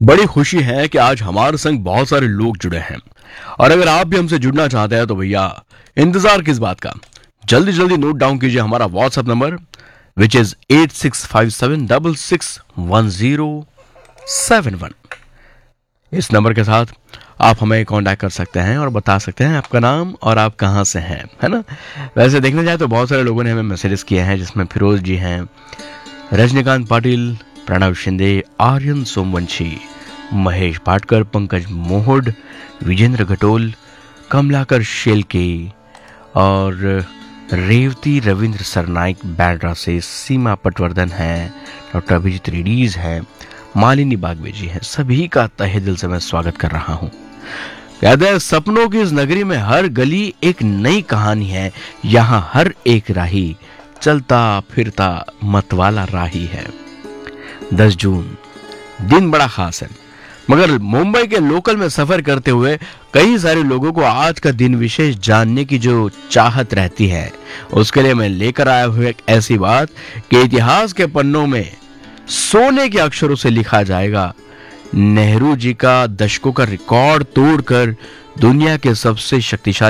बड़ी खुशी है कि आज हमारे संग बहुत सारे लोग जुड़े हैं और अगर आप भी हमसे जुड़ना चाहते हैं तो भैया इंतजार किस बात का। जल्दी जल्दी नोट डाउन कीजिए हमारा व्हाट्सएप नंबर विच इज 8657661071। इस नंबर के साथ आप हमें कांटेक्ट कर सकते हैं और बता सकते हैं आपका नाम और आप कहां से हैं, है ना। वैसे देखने जाए तो बहुत सारे लोगों ने हमें मैसेजेस किए हैं, जिसमें फिरोज जी हैं, रजनीकांत पाटिल, प्रणव शिंदे, आर्यन सोमवंशी, महेश पाटकर, पंकज मोहड, विजेंद्र घटोल, कमलाकर शेलके और रेवती रविंद्र सरनाइक बैंड्रा से, सीमा पटवर्धन है, डॉक्टर अभिजीत रेड्डीज है, मालिनी बागवे जी है। सभी का तहे दिल से मैं स्वागत कर रहा हूं। कहते हैं सपनों की इस नगरी में हर गली एक नई कहानी है, यहाँ हर एक राही चलता फिरता मतवाला राही है। 10 जून दिन बड़ा खास है, मगर मुंबई के लोकल में सफर करते हुए कई सारे लोगों को आज का दिन विशेष जानने की जो चाहत रहती है, उसके लिए मैं लेकर आया हूं एक ऐसी बात कि इतिहास के पन्नों में सोने के अक्षरों से लिखा जाएगा। नेहरू जी का दशकों का रिकॉर्ड तोड़कर दुनिया के सबसे शक्तिशाली